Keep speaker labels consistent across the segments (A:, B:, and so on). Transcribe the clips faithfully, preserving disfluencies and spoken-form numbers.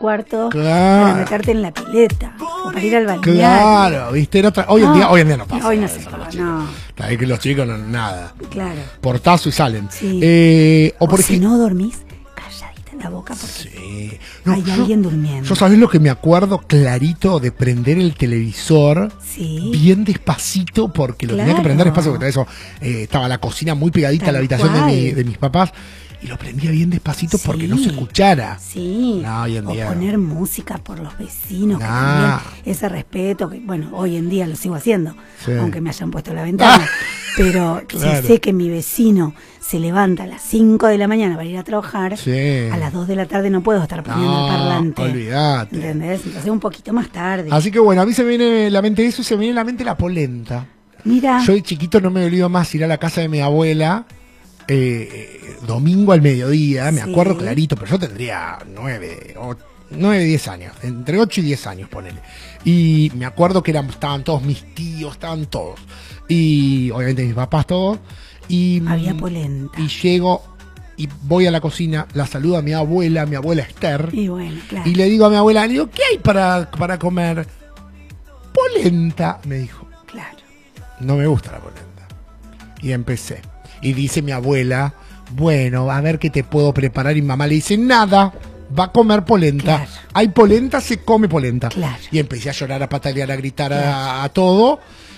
A: cuarto
B: claro.
A: para meterte en la pileta o para ir al balneario.
B: Claro, viste, era otra, hoy en
A: no,
B: día, hoy en día no pasa.
A: Hoy no se
B: eso,
A: puede,
B: los
A: no.
B: Está bien que los chicos no, nada.
A: Claro.
B: Portazo y salen.
A: Sí.
B: Eh, o por
A: o si
B: ejemplo,
A: no dormís, calladita la boca porque
B: sí. No,
A: hay
B: yo,
A: alguien durmiendo.
B: Yo sabés lo que me acuerdo clarito de prender el televisor
A: sí.
B: bien despacito, porque lo
A: claro.
B: tenía que prender despacio, porque eso eh, estaba la cocina muy pegadita
A: Tal
B: a la habitación de, mi,
A: cual.
B: de mis papás, y lo prendía bien despacito
A: Sí.
B: porque no se escuchara.
A: Sí,
B: no, hoy en
A: o
B: día
A: poner música por los vecinos, que
B: no.
A: también ese respeto, que bueno, hoy en día lo sigo haciendo,
B: sí.
A: aunque me hayan puesto la ventana, pero
B: claro.
A: si sé que mi vecino se levanta a las cinco de la mañana para ir a trabajar,
B: sí.
A: a las dos de la tarde no puedo estar poniendo
B: no,
A: el parlante.
B: Olvídate.
A: ¿Entendés? Entonces un poquito más tarde.
B: Así que bueno, a mí se me viene la mente eso y se me viene a la mente la polenta.
A: Mira.
B: Yo de chiquito no me he olvidado más ir a la casa de mi abuela eh, eh, domingo al mediodía, me
A: sí.
B: acuerdo clarito, pero yo tendría nueve, o, nueve, diez años, entre ocho y diez años, ponele. Y me acuerdo que eran, estaban todos mis tíos, estaban todos. Y obviamente mis papás todos. Y,
A: había polenta.
B: Y llego y voy a la cocina, la saludo a mi abuela, mi abuela Esther.
A: Y bueno, claro.
B: Y le digo a mi abuela, le digo, ¿qué hay para, para comer? Polenta, me dijo.
A: Claro.
B: No me gusta la polenta. Y empecé. Y dice mi abuela, bueno, a ver qué te puedo preparar. Y mi mamá le dice, nada, va a comer polenta.
A: Claro.
B: Hay polenta, se come polenta.
A: Claro.
B: Y empecé a llorar, a patalear, a gritar,
A: claro.
B: a, a todo.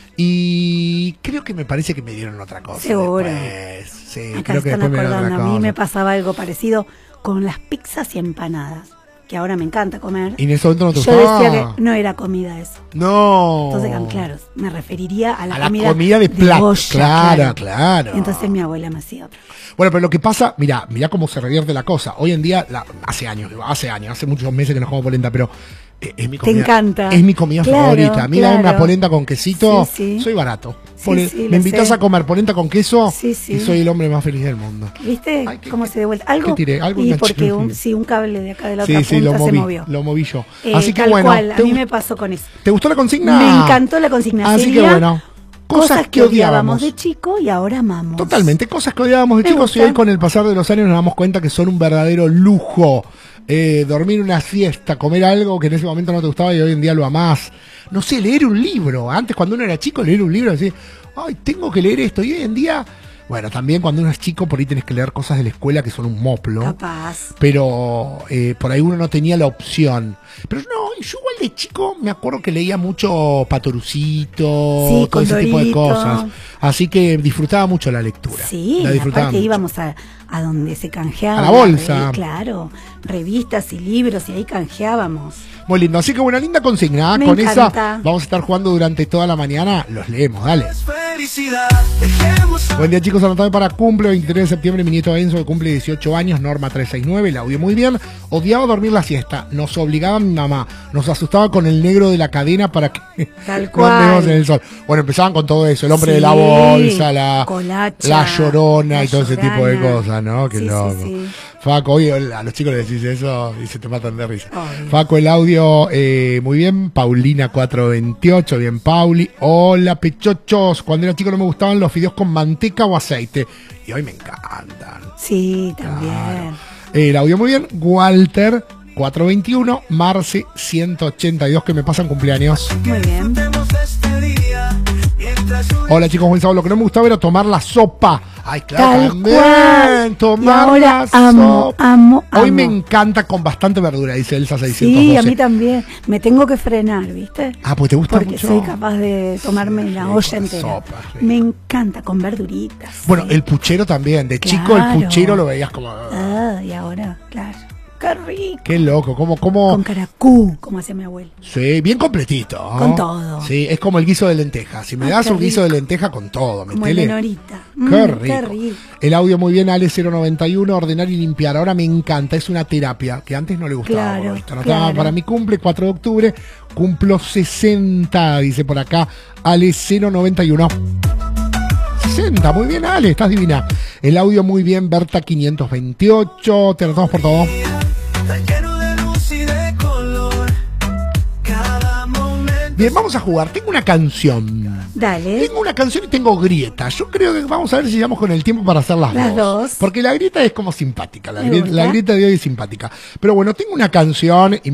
B: Y creo que me parece que me dieron otra cosa.
A: Seguro.
B: Después. Sí,
A: Acá
B: creo que
A: están
B: después me dieron
A: acordando,
B: otra
A: a mí
B: cosa.
A: me pasaba algo parecido con las pizzas y empanadas, que ahora me encanta comer.
B: Y en ese momento no te
A: Yo
B: gustaba.
A: decía que no era comida eso.
B: No.
A: Entonces, claro, me referiría a la,
B: a la
A: comida,
B: comida, de,
A: de
B: plato.
A: olla,
B: Claro,
A: claro,
B: claro.
A: Entonces mi abuela me hacía otra cosa.
B: Bueno, pero lo que pasa, mira, mira cómo se revierte la cosa. Hoy en día, la, hace años, hace años, hace muchos meses que no como polenta, pero eh, es mi comida.
A: Te encanta.
B: Es mi comida
A: claro,
B: favorita. A mí dame
A: claro.
B: una polenta con quesito,
A: sí, sí.
B: soy barato.
A: Sí,
B: Pole,
A: sí,
B: me invitas
A: sé.
B: a comer polenta con queso
A: sí, sí.
B: y soy el hombre más feliz del mundo.
A: ¿Viste?
B: Ay, ¿qué,
A: cómo
B: qué,
A: se devuelve? Algo,
B: ¿qué tiré? Algo
A: y
B: enganché.
A: porque un, sí, un cable de acá de la
B: sí,
A: otra
B: sí,
A: punta
B: lo moví,
A: se movió.
B: lo moví yo.
A: Eh,
B: Así que
A: tal
B: bueno.
A: cual, a
B: ¿te,
A: mí me pasó con eso.
B: ¿Te gustó la consigna?
A: Me encantó la consigna.
B: Así
A: Sería
B: que bueno. Cosas,
A: cosas
B: que,
A: que
B: odiábamos.
A: odiábamos de chico y ahora amamos.
B: Totalmente, cosas que odiábamos de
A: Me
B: chicos
A: gusta.
B: y hoy con el pasar de los años nos damos cuenta que son un verdadero lujo. Eh, dormir una siesta, comer algo que en ese momento no te gustaba y hoy en día lo amás. No sé, leer un libro. Antes cuando uno era chico, leer un libro, decir, ay, tengo que leer esto. Y hoy en día, bueno, también cuando uno es chico por ahí tenés que leer cosas de la escuela que son un moplo.
A: Capaz.
B: Pero eh, por ahí uno no tenía la opción. Pero no, yo igual de chico me acuerdo que leía mucho Patorucito,
A: Sí,
B: todo ese tipo de
A: Condorito.
B: cosas. Así que disfrutaba mucho la lectura.
A: Sí,
B: la disfrutaba
A: aparte
B: mucho.
A: íbamos a, a donde se canjeaban.
B: A la bolsa.
A: revi- Claro, revistas y libros y ahí canjeábamos.
B: Muy lindo, así que buena linda consigna. ¿eh?
A: Me
B: Con
A: encanta.
B: esa vamos a estar jugando durante toda la mañana. Los leemos, dale.
C: Felicidad, dejemos
B: Buen día, chicos, anotame para cumple, veintitrés de septiembre, mi nieto Enzo, que cumple dieciocho años, Norma trescientos sesenta y nueve, el audio muy bien. Odiaba dormir la siesta, nos obligaba mi mamá, nos asustaba con el negro de la cadena para que
A: Tal
B: no
A: cual.
B: andemos en el sol. Bueno, empezaban con todo eso, el hombre
A: Sí,
B: de la bolsa, la,
A: Colacha,
B: la llorona
A: la
B: y todo ese tipo de
A: llorana.
B: cosas, ¿no? Qué
A: Sí, sí,
B: loco.
A: sí.
B: Faco, oye, a los chicos les decís eso y se te matan de risa.
A: Obvio.
B: Faco, el audio, eh, muy bien. Paulina cuatrocientos veintiocho, bien, Pauli. Hola, pechochos. Cuando era chico no me gustaban los fideos con manteca o aceite. Y hoy me encantan.
A: Sí, también.
B: Claro. El audio muy bien. Walter, cuatrocientos veintiuno. Marce, ciento ochenta y dos, que me pasan cumpleaños.
A: Muy bien.
C: disfrutemos de este día. Mientras un
B: Hola, chicos, buen sábado. Lo que no me gustaba era tomar la sopa. Ay, claro,
A: Tal
B: también.
A: cual.
B: Tomar
A: Y ahora
B: la
A: amo,
B: sopa.
A: amo,
B: Hoy
A: amo.
B: me encanta con bastante verdura, dice Elsa seiscientos doce.
A: Sí, a mí también. Me tengo que frenar, ¿viste?
B: Ah, pues te gusta
A: Porque
B: mucho.
A: soy capaz de tomarme
B: Sí,
A: la
B: rico,
A: olla
B: la
A: entera.
B: sopa, rico.
A: Me encanta con verduritas.
B: Bueno,
A: sí.
B: el puchero también. De chico el
A: Claro.
B: puchero lo veías como...
A: Ah, y ahora, claro. Qué rico.
B: Qué loco, como... como
A: Con caracú, como hacía mi abuelo.
B: sí, bien completito. ¿no?
A: Con todo.
B: Sí, es como el guiso de lenteja. Si me
A: Ah,
B: das
A: qué
B: un guiso
A: rico.
B: de lenteja con todo,
A: Como
B: metele.
A: el de Norita.
B: Qué
A: Mm,
B: rico.
A: Qué rico.
B: El audio muy bien, Ale cero noventa y uno, ordenar y limpiar. Ahora me encanta, es una terapia que antes no le gustaba.
A: Claro,
B: por lo visto. Anotaba
A: claro.
B: para mi cumple, cuatro de octubre, cumplo sesenta, dice por acá, Ale cero noventa y uno. sesenta, muy bien, Ale, estás divina. El audio muy bien, Berta quinientos veintiocho, te anotamos por todo.
C: tan lleno de luz y de color. Cada momento.
B: Bien, vamos a jugar. Tengo una canción.
A: Dale.
B: Tengo una canción y tengo grieta. Yo creo que vamos a ver si llegamos con el tiempo para hacer las,
A: Las
B: dos.
A: dos.
B: Porque la grieta es como simpática. La,
A: Me
B: grie-
A: gusta.
B: la grieta de hoy es simpática. Pero bueno, tengo una canción y